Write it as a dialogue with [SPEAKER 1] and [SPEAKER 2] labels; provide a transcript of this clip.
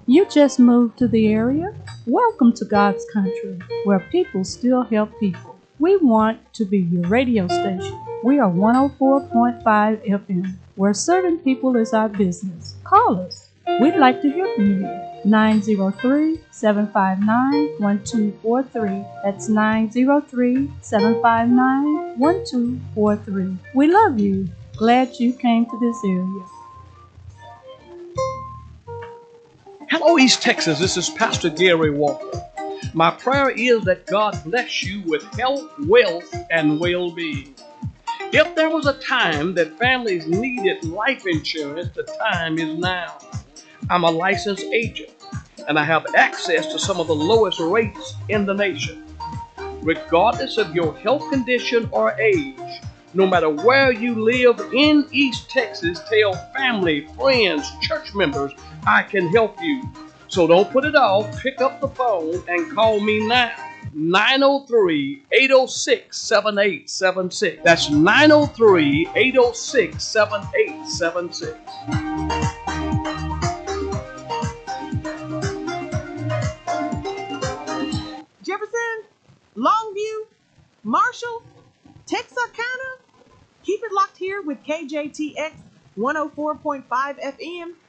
[SPEAKER 1] You just moved to the area? Welcome to God's country, where people still help people. We want to be your radio station. We are 104.5 FM, where serving people is our business. Call us. We'd like to hear from you. 903-759-1243. That's 903-759-1243. We love you. Glad you came to this area.
[SPEAKER 2] Hello, East Texas. This is Pastor Gary Walker. My prayer is that God bless you with health, wealth, and well-being. If there was a time that families needed life insurance, the time is now. I'm a licensed agent, and I have access to some of the lowest rates in the nation. Regardless of your health condition or age, no matter where you live in East Texas, tell family, friends, church members, I can help you. So don't put it off. Pick up the phone and call me now. 903-806-7876. That's 903-806-7876.
[SPEAKER 3] Jefferson, Longview, Marshall, Texarkana. Keep it locked here with KJTX 104.5 FM